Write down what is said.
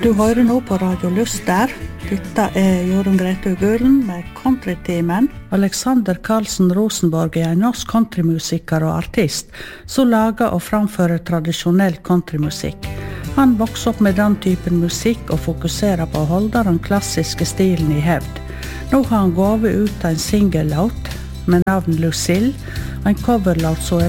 Du hører nå på Radio Lyster. Dette Jorunn Grete Gulen med countrytimen. Alexander Karlsen Rosenborg en norsk countrymusiker og artist som lager og framfører tradisjonell countrymusikk. Han vokser opp med den typen musikk og fokuserer på å holde den klassiske stilen i hevd. Nå har han gått ut en singellåt med navn Lucille, en coverlåt som